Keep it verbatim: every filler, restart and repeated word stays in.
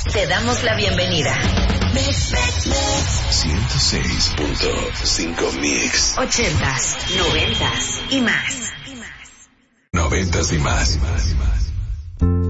Te damos la bienvenida. ciento seis punto cinco Mix. Ochentas, noventas y más. Noventas y más.